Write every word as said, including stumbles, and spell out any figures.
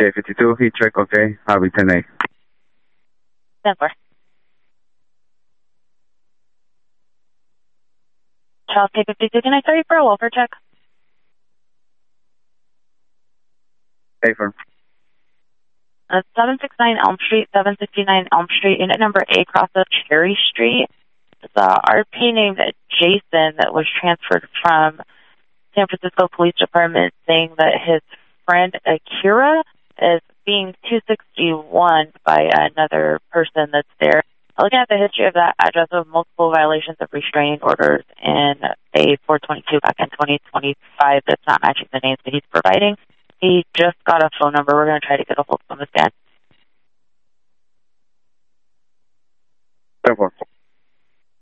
Okay, fifty-two, heat check, okay. Harvey ten A. ten four. Charles K fifty-two, can I start you for a welfare check? A firm. Uh, seven sixty-nine Elm Street, seven sixty-nine Elm Street, unit number A, across of Cherry Street. It's a R P named Jason that was transferred from San Francisco Police Department saying that his friend Akira is being two sixty-one by another person that's there. Looking at the history of that address of multiple violations of restraining orders in a four twenty-two back in twenty twenty-five that's not matching the names that he's providing. He just got a phone number. We're going to try to get a hold of him again. ten four.